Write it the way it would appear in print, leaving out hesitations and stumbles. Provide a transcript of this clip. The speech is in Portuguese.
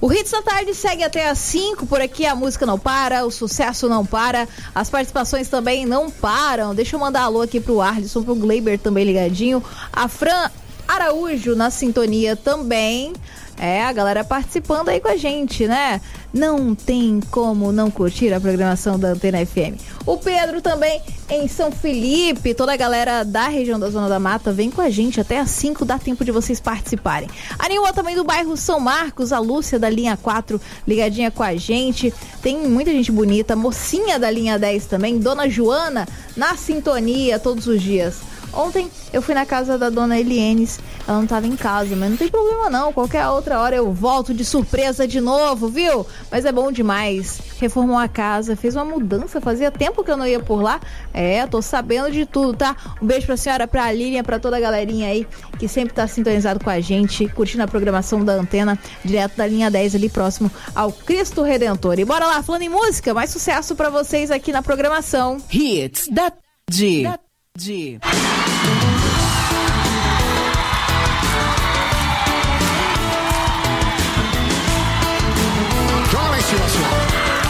O Hits da Tarde segue até às 5, por aqui a música não para, o sucesso não para, as participações também não param. Deixa eu mandar alô aqui pro Arlisson, pro Gleiber também ligadinho, a Fran Araújo na sintonia também. A galera participando aí com a gente, né? Não tem como não curtir a programação da Antena FM. O Pedro também em São Felipe, toda a galera da região da Zona da Mata vem com a gente até às 5, dá tempo de vocês participarem. A Nilma também do bairro São Marcos, a Lúcia da linha 4 ligadinha com a gente. Tem muita gente bonita, mocinha da linha 10 também, Dona Joana na sintonia todos os dias. Ontem eu fui na casa da dona Elienes, ela não tava em casa, mas não tem problema não, qualquer outra hora eu volto de surpresa de novo, viu? Mas é bom demais, reformou a casa, fez uma mudança, fazia tempo que eu não ia por lá, tô sabendo de tudo, tá? Um beijo pra senhora, pra Lilian, pra toda a galerinha aí que sempre tá sintonizado com a gente, curtindo a programação da Antena, direto da linha 10 ali próximo ao Cristo Redentor. E bora lá, falando em música, mais sucesso pra vocês aqui na programação. Hits da Tarde.